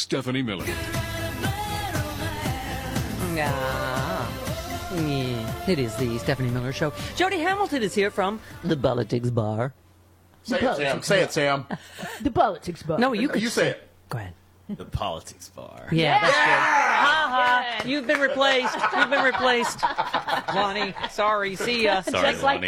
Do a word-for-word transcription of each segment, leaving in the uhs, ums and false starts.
Stephanie Miller. Ah, yeah, it is the Stephanie Miller Show. Jody Hamilton is here from the Politics Bar. Say it, Sam. Say it, Sam. The Politics Bar. No, you can You say it. Go ahead. The Politics Bar. Yeah, that's good. Ha ha. You've been replaced. You've been replaced. Lonnie, sorry. See ya. Sorry, Just like Lonnie.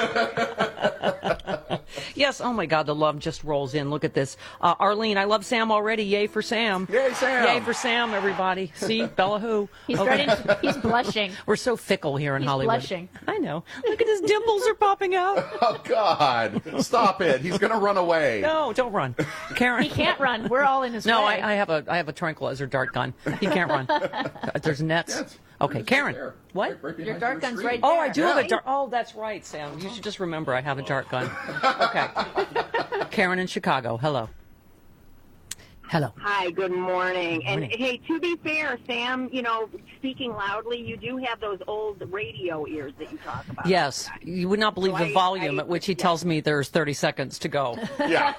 that. Yes, oh my God, the love just rolls in. Look at this. Uh, Arlene, I love Sam already. Yay for Sam. Yay, Sam. Yay for Sam, everybody. See, Bella who? He's Okay. starting. To, he's blushing. We're so fickle here in He's Hollywood. blushing. I know. Look at his dimples are popping out. Oh, God. Stop it. He's going to run away. No, don't run. Karen. He can't run. We're all in his No, way. I, I have a I have a tranquilizer dart gun. He can't run. There's nets. Yes. Okay, Karen. There. What? Right, right behind Your dart your gun's screen. right Oh, I do there. have a dart. Oh, that's right, Sam. You should just remember I have a dart gun. Okay. Karen in Chicago. Hello. Hello. Hi, good morning. And Morning. hey, to be fair, Sam, you know, speaking loudly, you do have those old radio ears that you talk about. Yes, you would not believe So the I- volume I- at which he tells me there's thirty seconds to go. Yeah.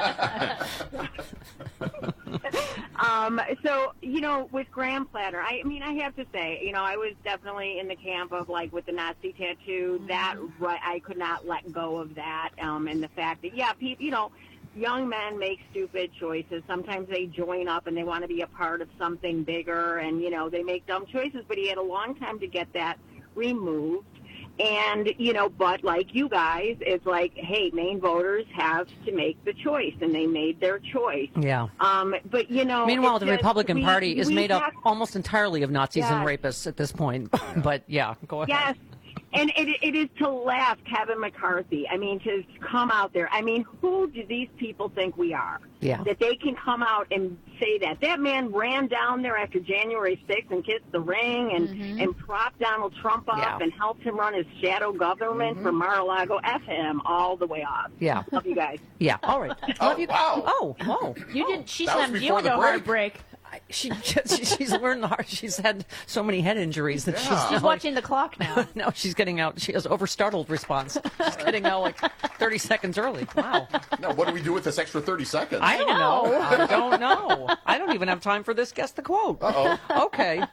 Um, so, you know, with Graham Platter, I mean, I have to say, you know, I was definitely in the camp of, like, with the Nazi tattoo, that, right, I could not let go of that, um, and the fact that, yeah, people, you know, young men make stupid choices. Sometimes they join up and they want to be a part of something bigger, and, you know, they make dumb choices, but he had a long time to get that removed. And, you know, but like you guys, it's like, hey, Maine voters have to make the choice, and they made their choice. Yeah. Um, but, you know. Meanwhile, it's the just- Republican we- Party is we made up have- almost entirely of Nazis and Yes. rapists at this point. But yeah, go ahead. Yes. And it, it is to laugh, Kevin McCarthy. I mean, to come out there. I mean, who do these people think we are? Yeah. That they can come out and say that. That man ran down there after January sixth and kissed the ring and, and propped Donald Trump up Yeah. and helped him run his shadow government for Mar-a-Lago. F him all the way off. Yeah. Love you guys. Yeah. All right. Oh, Love you. wow. Oh, oh. You didn't. She That was slammed you before into the a hard break. break. I- She just, she's learned the hard. She's had so many head injuries that Yeah. she's She's now, watching the clock now. Like, no, she's getting out. She has overstartled response. She's getting out like thirty seconds early. Wow. Now, what do we do with this extra thirty seconds? I don't know. know. I don't know. I don't even have time for this. Guess the quote. Uh-oh. Okay.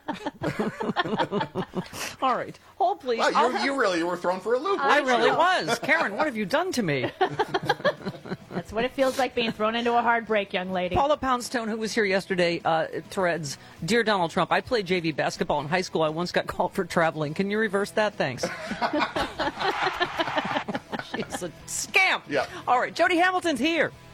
All right. Hold, please. Wow, I'll you, have- you really were thrown for a loop. I weren't really you? was. Karen, what have you done to me? That's what it feels like being thrown into a hard break, young lady. Paula Poundstone, who was here yesterday, uh, threads, Dear Donald Trump, I played J V basketball in high school. I once got called for traveling. Can you reverse that? Thanks. She's a scamp. Yeah. All right, Jody Hamilton's here.